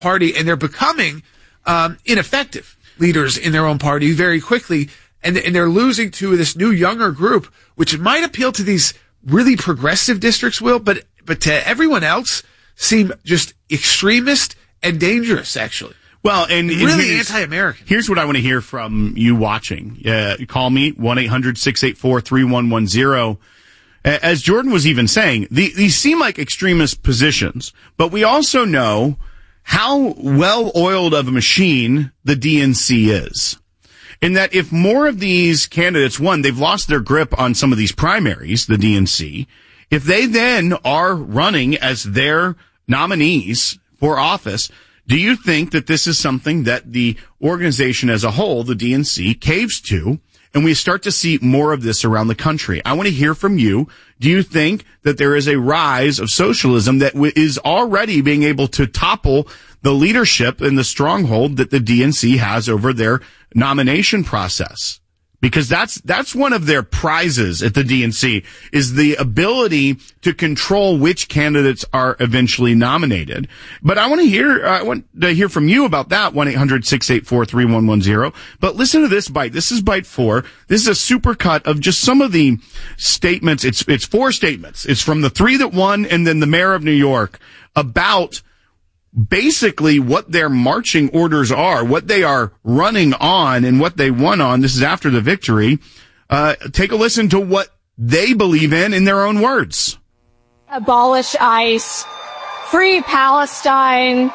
party, and they're becoming ineffective leaders in their own party very quickly, and they're losing to this new younger group, which might appeal to these really progressive districts, Will, but to everyone else seem just extremist and dangerous, actually. Well, and really anti-American. Here's what I want to hear from you watching. Call me, 1-800-684-3110. As Jordan was even saying, these seem like extremist positions, but we also know how well-oiled of a machine the DNC is. In that if more of these candidates, one, they've lost their grip on some of these primaries, the DNC, if they then are running as their nominees for office, do you think that this is something that the organization as a whole, the DNC, caves to, and we start to see more of this around the country? I want to hear from you. Do you think that there is a rise of socialism that is already being able to topple the leadership and the stronghold that the DNC has over their nomination process? Because that's one of their prizes at the DNC, is the ability to control which candidates are eventually nominated. But I want to hear from you about that, 1-800-684-3110. But listen to this bite. This is bite 4. This is a supercut of just some of the statements. It's 4 statements. It's from the 3 that won and then the mayor of New York about basically what their marching orders are, what they are running on, and what they won on. This is after the victory. Take a listen to what they believe in their own words. Abolish ICE, free Palestine,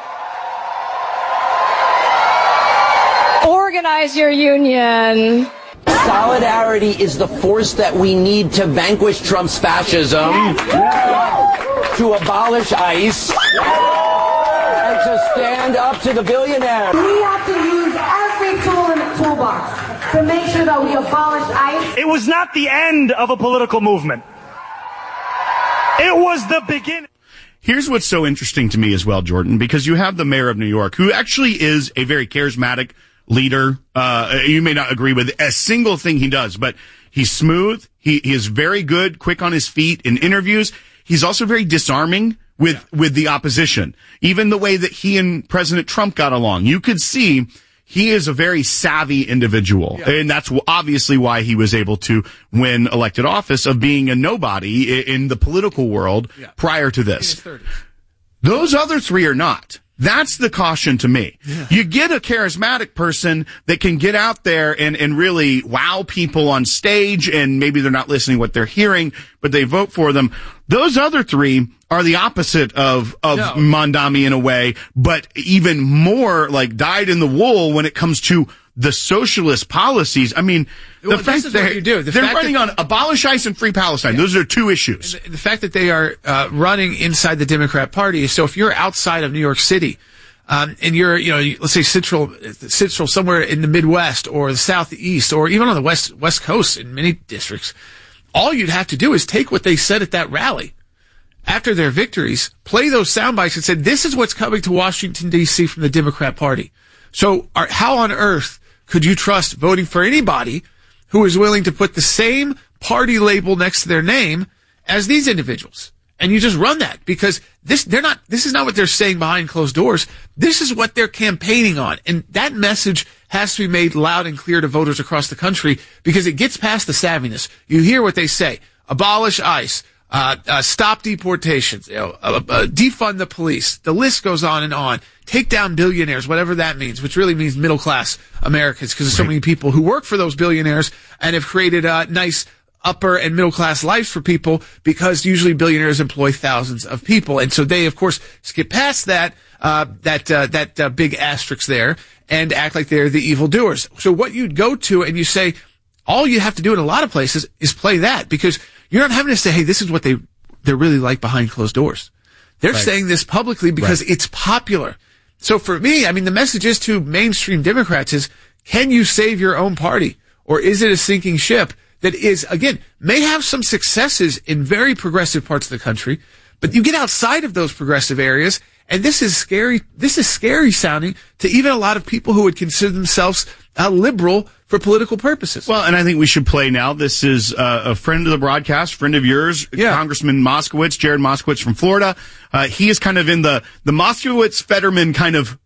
organize your union. Solidarity is the force that we need to vanquish Trump's fascism, to abolish ICE, and to stand up to the billionaires. We have to use every tool in the toolbox to make sure that we abolish ICE. It was not the end of a political movement. It was the beginning. Here's what's so interesting to me as well, Jordan, because you have the mayor of New York, who actually is a very charismatic leader. You may not agree with a single thing he does, but he's smooth. He is very good, quick on his feet in interviews. He's also very disarming with the opposition. Even the way that he and President Trump got along, you could see he is a very savvy individual. Yeah. And that's obviously why he was able to win elected office, of being a nobody in the political world prior to this. Those other 3 are not. That's the caution to me. Yeah. You get a charismatic person that can get out there and really wow people on stage, and maybe they're not listening to what they're hearing, but they vote for them. Those other 3 are the opposite of Mondami in a way, but even more like dyed in the wool when it comes to the socialist policies. I mean, the fact that they're running on abolish ICE and free Palestine. Yeah. Those are 2 issues. And the fact that they are running inside the Democrat Party. So if you're outside of New York City, and you're, let's say central somewhere in the Midwest or the Southeast or even on the West Coast in many districts, all you'd have to do is take what they said at that rally after their victories, play those sound bites and say, this is what's coming to Washington, D.C. from the Democrat Party. So how on earth could you trust voting for anybody who is willing to put the same party label next to their name as these individuals? And you just run that, because this is not what they're saying behind closed doors. This is what they're campaigning on. And that message has to be made loud and clear to voters across the country, because it gets past the savviness. You hear what they say: abolish ICE, stop deportations, defund the police. The list goes on and on. Take down billionaires, whatever that means, which really means middle class Americans, because there's so many people who work for those billionaires and have created nice upper and middle class lives for people, because usually billionaires employ thousands of people. And so they, of course, skip past that big asterisk there and act like they're the evildoers. So what you'd go to and you say, all you have to do in a lot of places is play that, because you're not having to say, hey, this is what they're really like behind closed doors. They're saying this publicly because it's popular. So for me, I mean, the message is to mainstream Democrats is, can you save your own party? Or is it a sinking ship that is, again, may have some successes in very progressive parts of the country, but you get outside of those progressive areas, and this is scary sounding to even a lot of people who would consider themselves liberal for political purposes. Well, and I think we should play now. This is a friend of the broadcast, friend of yours, Congressman Moskowitz, Jared Moskowitz from Florida. He is kind of in the Moskowitz-Fetterman kind of